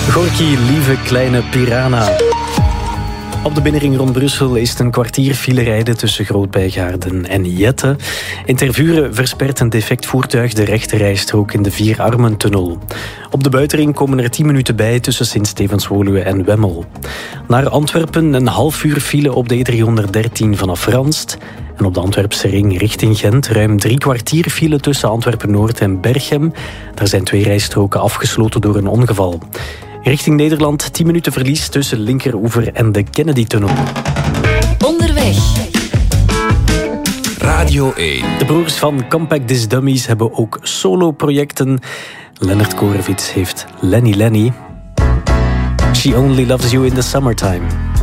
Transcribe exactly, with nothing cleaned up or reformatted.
Gorky, lieve kleine Piranha. Op de binnenring rond Brussel is het een kwartier file rijden tussen Groot-Bijgaarden en Jette. In Tervuren verspert een defect voertuig de rechterrijstrook in de Vierarmentunnel. Op de buitenring komen er tien minuten bij tussen Sint-Stevens-Woluwe en Wemmel. Naar Antwerpen een half uur file op de E driehonderddertien vanaf Ranst. En op de Antwerpse ring richting Gent ruim drie kwartier file tussen Antwerpen-Noord en Berchem. Daar zijn twee rijstroken afgesloten door een ongeval. Richting Nederland tien minuten verlies tussen Linkeroever en de Kennedy-tunnel. Onderweg. Radio één. De broers van Compact Disc Dummies hebben ook solo-projecten. Lennart Korevits heeft Lenny Lenny. She Only Loves You in the Summertime.